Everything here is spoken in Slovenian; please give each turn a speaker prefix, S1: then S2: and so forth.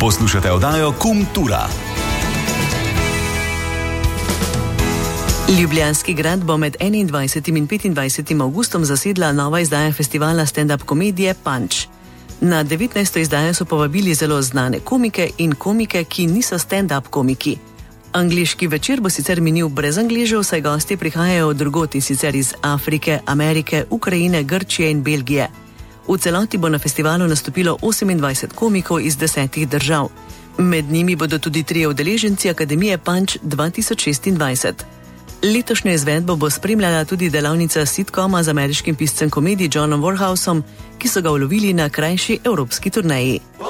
S1: Poslušate oddajo Kultura.
S2: Ljubljanski grad bo med 21. in 25. avgustom zasedla nova izdaja festivala stand-up komedije Punch. Na 19. izdajo so povabili zelo znane komike in komike, ki niso stand-up komiki. Angleški večer bo sicer minil brez Angležev, saj gostje prihajajo od drugod, in sicer iz Afrike, Amerike, Ukrajine, Grčije in Belgije. V celoti bo na festivalu nastopilo 28 komikov iz 10 držav. Med njimi bodo tudi 3 udeleženci Akademije Punch 2026. Letošnjo izvedbo bo spremljala tudi delavnica sitkoma z ameriškim piscem komedij Johnom Warhousom, ki so ga ulovili na krajši evropski turneji.